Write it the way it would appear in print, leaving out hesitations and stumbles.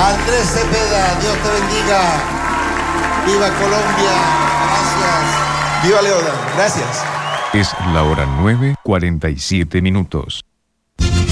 Andrés Cepeda, Dios te bendiga. Viva Colombia. Gracias. Viva Leodan. Gracias. Es la hora 9:47.